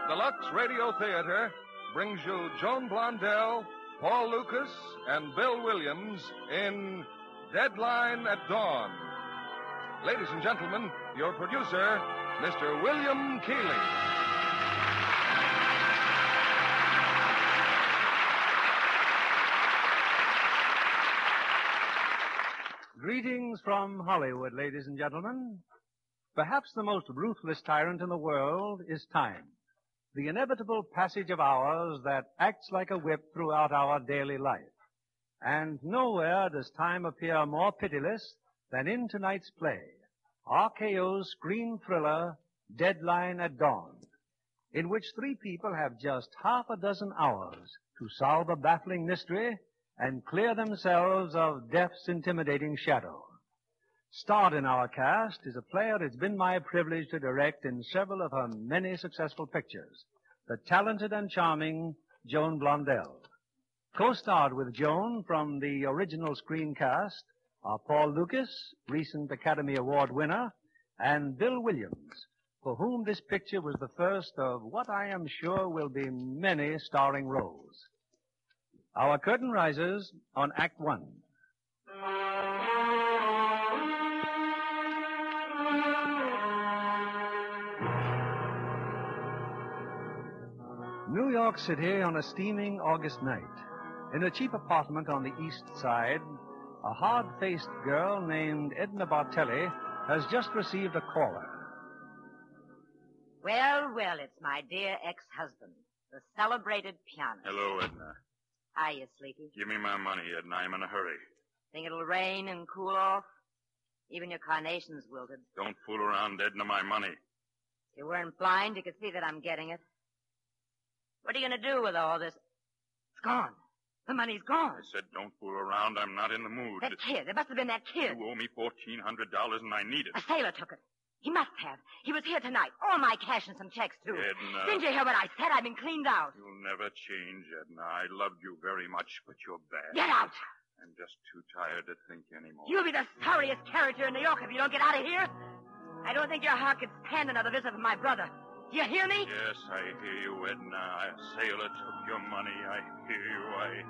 Deluxe Radio Theater brings you Joan Blondell, Paul Lucas, and Bill Williams in Deadline at Dawn. Ladies and gentlemen, your producer, Mr. William Keighley. Greetings from Hollywood, ladies and gentlemen. Perhaps the most ruthless tyrant in the world is time. The inevitable passage of hours that acts like a whip throughout our daily life. And nowhere does time appear more pitiless than in tonight's play, RKO's screen thriller, Deadline at Dawn, in which three people have just half a dozen hours to solve a baffling mystery and clear themselves of death's intimidating shadow. Starred in our cast is a player it's been my privilege to direct in several of her many successful pictures, the talented and charming Joan Blondell. Co-starred with Joan from the original screen cast are Paul Lucas, recent Academy Award winner, and Bill Williams, for whom this picture was the first of what I am sure will be many starring roles. Our curtain rises on Act One. New York City on a steaming August night. In a cheap apartment on the east side, a hard-faced girl named Edna Bartelli has just received a caller. Well, it's my dear ex-husband, the celebrated pianist. Hello, Edna. Hiya, Sleepy. Give me my money, Edna. I'm in a hurry. Think it'll rain and cool off? Even your carnation's wilted. Don't fool around, Edna. My money. If you weren't blind, you could see that I'm getting it. What are you going to do with all this? It's gone. The money's gone. I said don't fool around. I'm not in the mood. That kid. There must have been that kid. You owe me $1,400 and I need it. A sailor took it. He must have. He was here tonight. All my cash and some checks, too. Edna. Didn't you hear what I said? I've been cleaned out. You'll never change, Edna. I loved you very much, but you're bad. Get out. I'm just too tired to think anymore. You'll be the sorriest character in New York if you don't get out of here. I don't think your heart could stand another visit from my brother. Do you hear me? Yes, I hear you, Edna. A sailor took your money. I hear you.